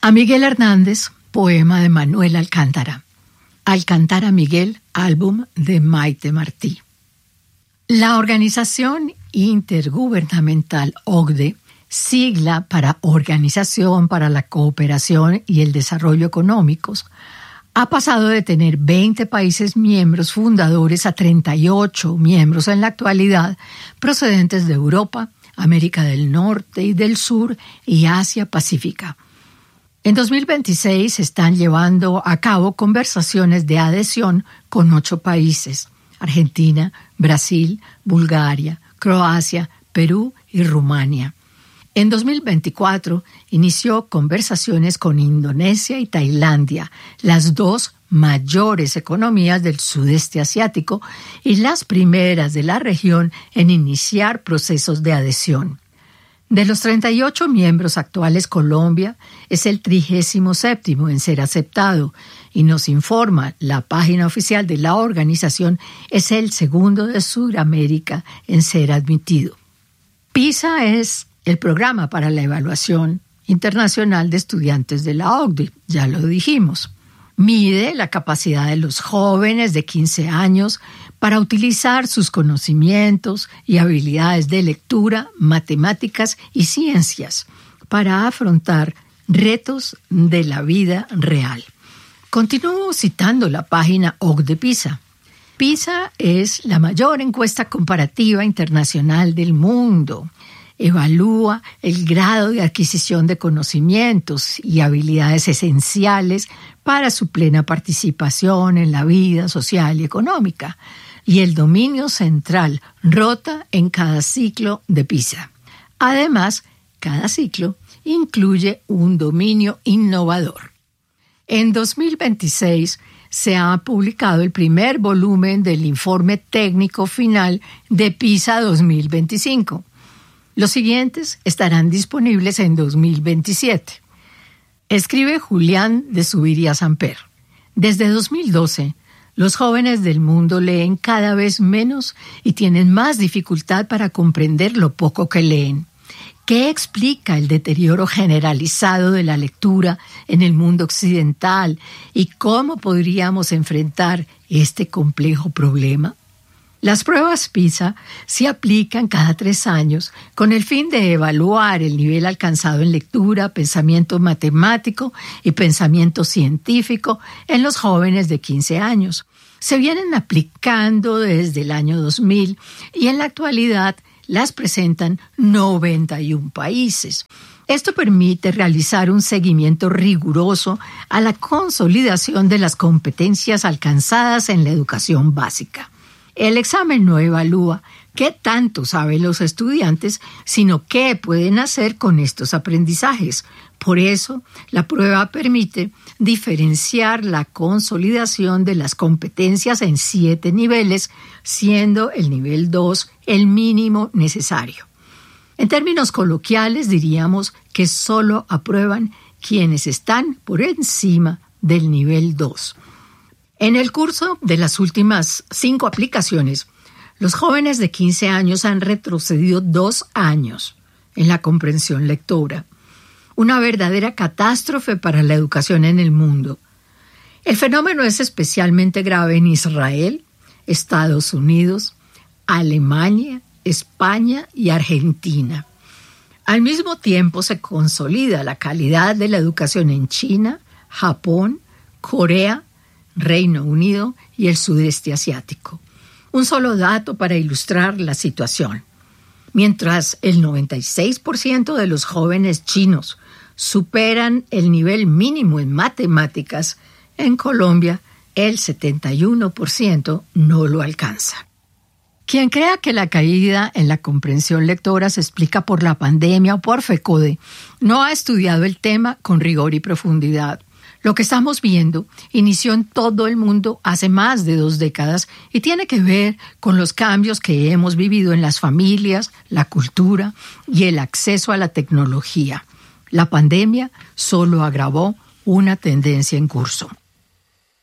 A Miguel Hernández, poema de Manuel Alcántara. Alcántara Miguel, álbum de Maite Martí. La Organización Intergubernamental OCDE, sigla para Organización para la Cooperación y el Desarrollo Económicos, ha pasado de tener 20 países miembros fundadores a 38 miembros en la actualidad, procedentes de Europa, América del Norte y del Sur y Asia Pacífica. En 2026 se están llevando a cabo conversaciones de adhesión con 8 países: Argentina, Brasil, Bulgaria, Croacia, Perú y Rumania. En 2024 inició conversaciones con Indonesia y Tailandia, las 2 mayores economías del sudeste asiático y las primeras de la región en iniciar procesos de adhesión. De los 38 miembros actuales, Colombia es el 37º en ser aceptado y nos informa la página oficial de la organización, es el segundo de Sudamérica en ser admitido. PISA es el programa para la evaluación internacional de estudiantes de la OCDE, ya lo dijimos. Mide la capacidad de los jóvenes de 15 años para utilizar sus conocimientos y habilidades de lectura, matemáticas y ciencias para afrontar retos de la vida real. Continúo citando la página OCDE PISA. PISA es la mayor encuesta comparativa internacional del mundo. Evalúa el grado de adquisición de conocimientos y habilidades esenciales para su plena participación en la vida social y económica, y el dominio central rota en cada ciclo de PISA. Además, cada ciclo incluye un dominio innovador. En 2026 se ha publicado el primer volumen del informe técnico final de PISA 2025. Los siguientes estarán disponibles en 2027. Escribe Julián de Zuviría Samper. Desde 2012, los jóvenes del mundo leen cada vez menos y tienen más dificultad para comprender lo poco que leen. ¿Qué explica el deterioro generalizado de la lectura en el mundo occidental y cómo podríamos enfrentar este complejo problema? Las pruebas PISA se aplican cada 3 años con el fin de evaluar el nivel alcanzado en lectura, pensamiento matemático y pensamiento científico en los jóvenes de 15 años. Se vienen aplicando desde el año 2000 y en la actualidad las presentan 91 países. Esto permite realizar un seguimiento riguroso a la consolidación de las competencias alcanzadas en la educación básica. El examen no evalúa qué tanto saben los estudiantes, sino qué pueden hacer con estos aprendizajes. Por eso, la prueba permite diferenciar la consolidación de las competencias en 7 niveles, siendo el nivel 2 el mínimo necesario. En términos coloquiales, diríamos que solo aprueban quienes están por encima del nivel 2. En el curso de las últimas 5 aplicaciones, los jóvenes de 15 años han retrocedido 2 años en la comprensión lectora. Una verdadera catástrofe para la educación en el mundo. El fenómeno es especialmente grave en Israel, Estados Unidos, Alemania, España y Argentina. Al mismo tiempo se consolida la calidad de la educación en China, Japón, Corea, Reino Unido y el sudeste asiático. Un solo dato para ilustrar la situación. Mientras el 96% de los jóvenes chinos superan el nivel mínimo en matemáticas, en Colombia el 71% no lo alcanza. Quien crea que la caída en la comprensión lectora se explica por la pandemia o por FECODE, no ha estudiado el tema con rigor y profundidad. Lo que estamos viendo inició en todo el mundo hace más de 2 décadas y tiene que ver con los cambios que hemos vivido en las familias, la cultura y el acceso a la tecnología. La pandemia solo agravó una tendencia en curso.